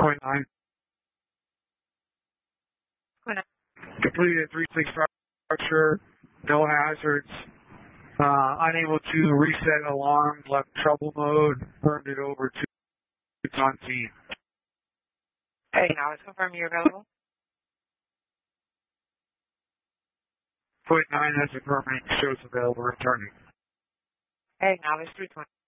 Point 9. Completed 3-6 structure, no hazards. Unable to reset alarm, left trouble mode, turned it over to it's on scene. Hey, now let's confirm you're available. Point 9 has a permanent shows available returning. Hey, now it's 320.